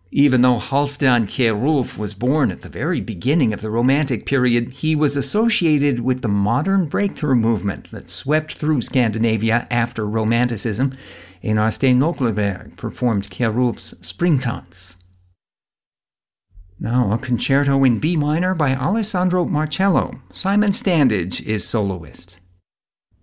Even though Halfdan Kjærulf was born at the very beginning of the Romantic period, he was associated with the modern breakthrough movement that swept through Scandinavia after Romanticism. Einar Stein Nøkleberg performed Kjærulf's Springtans. Now, a concerto in B minor by Alessandro Marcello. Simon Standage is soloist.